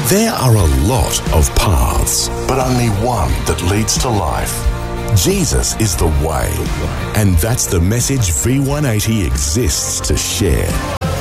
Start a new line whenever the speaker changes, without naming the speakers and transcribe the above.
There are a lot of paths, but only one that leads to life. Jesus is the way, and that's the message V180 exists to share.